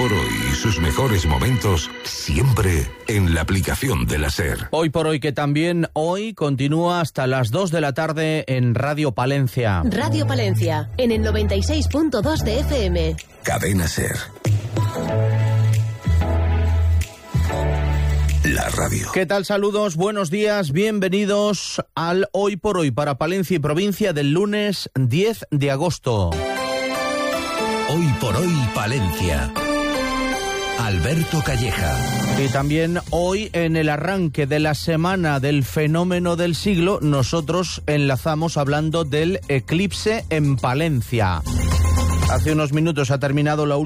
por hoy y sus mejores momentos siempre en la aplicación de la SER. Hoy por hoy, que también hoy continúa hasta las 2 de la tarde en Radio Palencia. Radio Palencia, en el 96.2 de FM. Cadena SER. La radio. ¿Qué tal? Saludos, buenos días, bienvenidos al Hoy por Hoy para Palencia y provincia del lunes 10 de agosto. Hoy por Hoy Palencia. Alberto Calleja. Y también hoy, en el arranque de la semana del fenómeno del siglo, nosotros enlazamos hablando del eclipse en Palencia. Hace unos minutos ha terminado la